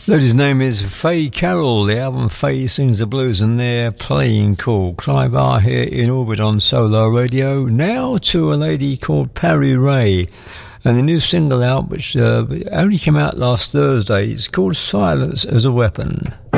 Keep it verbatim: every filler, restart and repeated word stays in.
Lady's name is Faye Carroll. The album Faye Sings the Blues, and they're playing called Clive R here in orbit on Solar Radio. Now to a lady called Parry Ray, and the new single out, which uh, only came out last Thursday. It's called Silence as a Weapon.